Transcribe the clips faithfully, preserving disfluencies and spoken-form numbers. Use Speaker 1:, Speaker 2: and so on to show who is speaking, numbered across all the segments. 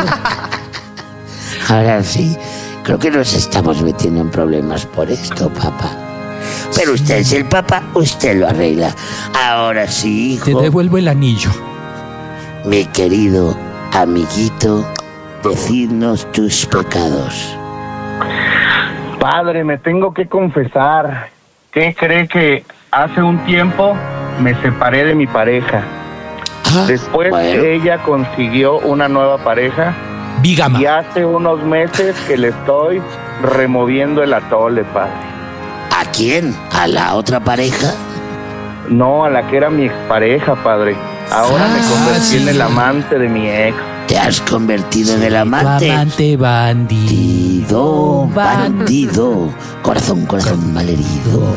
Speaker 1: Ahora sí, creo que nos estamos metiendo en problemas por esto, papá. Pero usted es el papá, usted lo arregla. Ahora sí, hijo.
Speaker 2: Te devuelvo el anillo.
Speaker 1: Mi querido amiguito, decidnos tus pecados.
Speaker 3: Padre, me tengo que confesar. ¿Qué cree que hace un tiempo me separé de mi pareja?
Speaker 1: Ah,
Speaker 3: Después
Speaker 1: bueno.
Speaker 3: ella consiguió una nueva pareja.
Speaker 2: Bígama.
Speaker 3: Y hace unos meses que le estoy removiendo el atole, padre.
Speaker 1: ¿A quién? ¿A la otra pareja?
Speaker 3: No, a la que era mi expareja, padre. Ahora
Speaker 2: Ah,
Speaker 3: me convertí
Speaker 2: sí.
Speaker 3: en el amante de mi ex.
Speaker 1: ¿Te has convertido en el amante?
Speaker 2: Tu amante bandido.
Speaker 1: Bandido, bandido. Corazón, corazón malherido.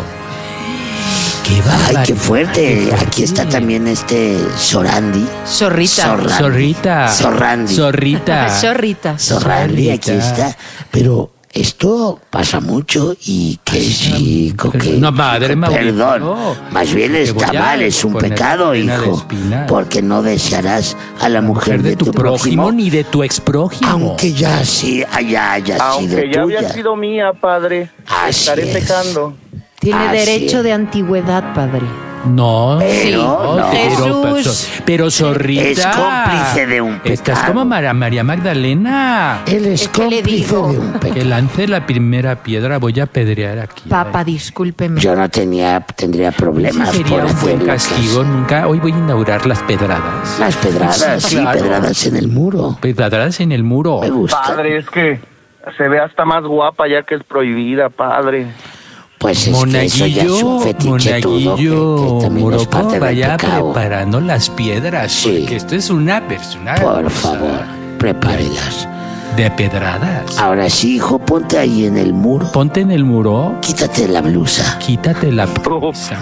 Speaker 2: Qué bárbaro.
Speaker 1: Ay, qué fuerte. Aquí está también este Sorandi.
Speaker 4: Zorrita.
Speaker 1: Zorrandi.
Speaker 2: Zorrita.
Speaker 1: Zorrandi.
Speaker 2: Zorrita.
Speaker 4: Zorrita.
Speaker 1: Sorrandi, aquí
Speaker 2: Zorrita.
Speaker 1: está. Pero esto pasa mucho y qué chico,
Speaker 2: pero
Speaker 1: que...
Speaker 2: no, madre, Mauricio,
Speaker 1: Perdón,
Speaker 2: no.
Speaker 1: más bien
Speaker 2: Te
Speaker 1: está
Speaker 2: voy a
Speaker 1: mal, es un
Speaker 2: poner
Speaker 1: pecado,
Speaker 2: cadena de
Speaker 1: hijo.
Speaker 2: espinas.
Speaker 1: Porque no desearás a la mujer
Speaker 2: de tu prójimo ni de tu exprójimo.
Speaker 1: aunque ya sí haya, haya sido
Speaker 3: Aunque ya
Speaker 1: tuya.
Speaker 3: había sido mía, padre.
Speaker 1: Así
Speaker 3: Estaré
Speaker 1: es.
Speaker 3: pecando.
Speaker 4: Tiene
Speaker 1: Así
Speaker 4: derecho
Speaker 1: es.
Speaker 4: de antigüedad, padre.
Speaker 2: No,
Speaker 1: Pero no.
Speaker 2: pero,
Speaker 4: Jesús.
Speaker 2: pero Zorrita.
Speaker 1: Es cómplice de un
Speaker 2: Estás
Speaker 1: pecado.
Speaker 2: como María, María Magdalena.
Speaker 1: Él es
Speaker 4: ¿Qué le
Speaker 1: cómplice
Speaker 4: digo?
Speaker 1: de un
Speaker 2: Que
Speaker 1: pecado.
Speaker 2: lance la primera piedra, voy a apedrear aquí.
Speaker 4: Papá, discúlpeme.
Speaker 1: Yo no tenía, tendría
Speaker 2: Ese
Speaker 1: problemas por
Speaker 2: sería un buen
Speaker 1: hacerlo.
Speaker 2: castigo. Nunca. Hoy voy a inaugurar las pedradas.
Speaker 1: Las pedradas, sí,
Speaker 2: Claro.
Speaker 1: pedradas en el muro.
Speaker 2: Pedradas en el muro.
Speaker 1: Me gusta.
Speaker 3: Padre, es que se ve hasta más guapa ya que es prohibida, padre.
Speaker 1: Pues es que eso ya es un fetiche tudo, que,
Speaker 2: Monaguillo,
Speaker 1: que también es
Speaker 2: Morocco,
Speaker 1: parte del
Speaker 2: vaya
Speaker 1: pecado.
Speaker 2: preparando las piedras,
Speaker 1: Sí.
Speaker 2: porque esto es una persona
Speaker 1: Por favor, prepárelas.
Speaker 2: de pedradas.
Speaker 1: Ahora sí, hijo, ponte ahí en el muro.
Speaker 2: Ponte en el muro,
Speaker 1: Quítate la blusa.
Speaker 2: quítate la blusa.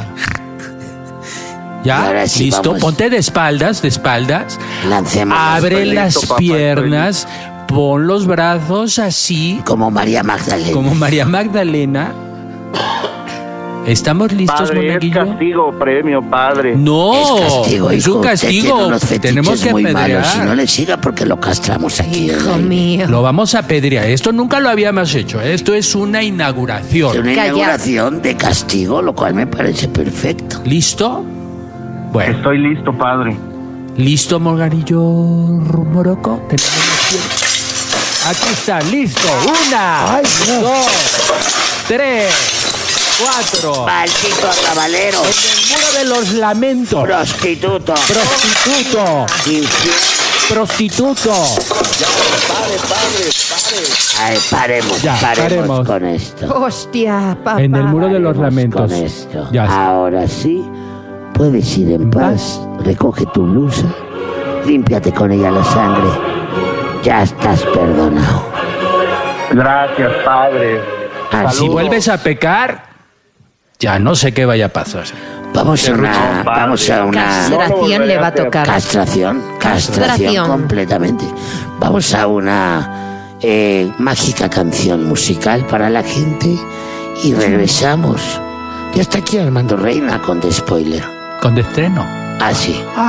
Speaker 1: Y
Speaker 2: Ya,
Speaker 1: ahora sí,
Speaker 2: listo,
Speaker 1: vamos.
Speaker 2: ponte de espaldas, de espaldas.
Speaker 1: Lancemos
Speaker 2: Abre
Speaker 3: Estoy
Speaker 2: las
Speaker 3: listo, papá,
Speaker 2: piernas, pon los brazos así,
Speaker 1: como María Magdalena.
Speaker 2: como María Magdalena. ¿Estamos listos,
Speaker 3: Padre, es
Speaker 2: monaguillo?
Speaker 3: castigo, premio, padre.
Speaker 2: No,
Speaker 1: Es castigo,
Speaker 2: es
Speaker 1: hijo.
Speaker 2: un
Speaker 1: Usted tiene
Speaker 2: castigo.
Speaker 1: unos fetiches
Speaker 2: Tenemos que
Speaker 1: muy
Speaker 2: apedrear.
Speaker 1: malos. Si no le siga porque lo castramos aquí. en
Speaker 4: Hijo
Speaker 1: el-
Speaker 4: mío.
Speaker 2: Lo vamos a apedrear. Esto nunca lo habíamos hecho. Esto es una
Speaker 1: Es
Speaker 2: inauguración.
Speaker 1: una
Speaker 4: Calla.
Speaker 1: inauguración de castigo, lo cual me parece perfecto.
Speaker 2: ¿Listo? Bueno,
Speaker 3: Estoy listo, padre.
Speaker 2: ¿listo, Morganillo Morocco? Tenemos las piernas. Aquí está, listo. Una,
Speaker 1: Ay, no.
Speaker 2: dos, tres, cuatro.
Speaker 1: Maldito arrabalero.
Speaker 2: En el muro de los lamentos.
Speaker 1: Prostituto.
Speaker 2: Prostituto.
Speaker 1: Infiel.
Speaker 2: Prostituto.
Speaker 3: Padre, padre, padre.
Speaker 1: Ay, paremos,
Speaker 2: Ya,
Speaker 1: paremos,
Speaker 2: paremos.
Speaker 1: con esto.
Speaker 4: Hostia, papá.
Speaker 2: En el muro de los
Speaker 1: Paremos
Speaker 2: lamentos.
Speaker 1: con esto.
Speaker 2: Ya está.
Speaker 1: Ahora sí, puedes ir en
Speaker 2: En
Speaker 1: paz. Recoge tu blusa. Límpiate con ella la sangre. Ya estás perdonado.
Speaker 3: Gracias, padre.
Speaker 1: Así
Speaker 2: Si vuelves a pecar, ya no sé qué vaya a pasar.
Speaker 1: Vamos a una,
Speaker 3: Derruchón, padre.
Speaker 1: vamos a una
Speaker 4: Castración le va a tocar.
Speaker 1: castración, castración
Speaker 4: Castración.
Speaker 1: completamente. Vamos a una eh, mágica canción musical para la gente y regresamos. Ya está aquí Armando Reina con The Spoiler.
Speaker 2: Con de estreno.
Speaker 1: Así.